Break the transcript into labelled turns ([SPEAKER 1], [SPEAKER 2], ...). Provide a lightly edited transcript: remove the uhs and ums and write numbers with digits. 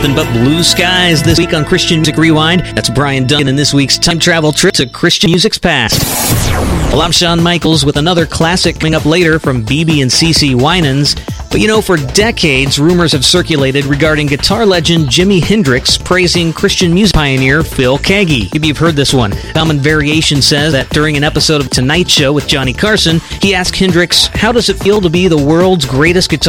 [SPEAKER 1] nothing but blue skies this week on Christian Music Rewind. That's Brian Duncan in this week's time travel trip to Christian music's past. Well, I'm Shawn Michaels with another classic coming up later from BB and CeCe Winans. But you know, for decades, rumors have circulated regarding guitar legend Jimi Hendrix praising Christian music pioneer Phil Keaggy. Maybe you've heard this one. Common Variation says that during an episode of Tonight Show with Johnny Carson, he asked Hendrix, "How does it feel to be the world's greatest guitar